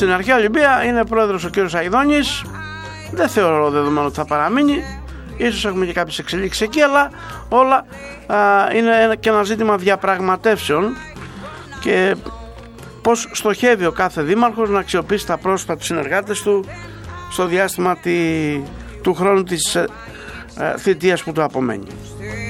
Στην αρχαία Ολυμπία είναι πρόεδρος ο κύριος Αηδόνης. Δεν θεωρώ δεδομένο ότι θα παραμείνει. Ίσως έχουμε και κάποιες εξελίξεις εκεί, αλλά όλα είναι και ένα ζήτημα διαπραγματεύσεων και πώς στοχεύει ο κάθε δήμαρχος να αξιοποιήσει τα πρόσωπα του συνεργάτες του στο διάστημα του χρόνου της θητείας που του απομένει.